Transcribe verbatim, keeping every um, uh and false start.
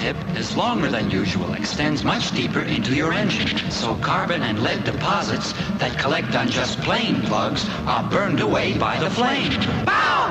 tip is longer than usual, extends much deeper into your engine. So carbon and lead deposits that collect on just plain plugs are burned away by the flame. Bow!